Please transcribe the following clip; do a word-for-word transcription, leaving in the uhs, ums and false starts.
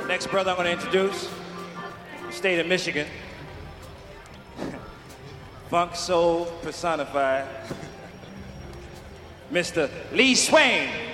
Next brother I'm going to introduce, state of Michigan. Funk soul personified. Mister Lee Swain.